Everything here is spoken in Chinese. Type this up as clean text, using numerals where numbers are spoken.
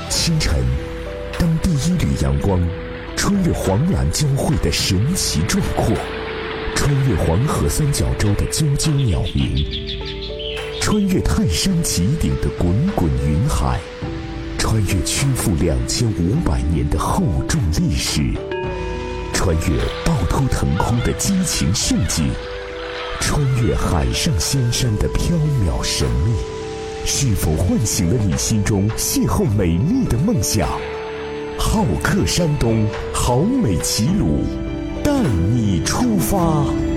清晨，当第一缕阳光穿越黄蓝交汇的神奇壮阔，穿越黄河三角洲的啾啾鸟鸣，穿越泰山极顶的滚滚云海，穿越曲阜2500年的厚重历史，穿越倒凸腾空的激情盛景，穿越海上仙山的缥缈神秘，是否唤醒了你心中邂逅美丽的梦想？好客山东，好美齐鲁，带你出发。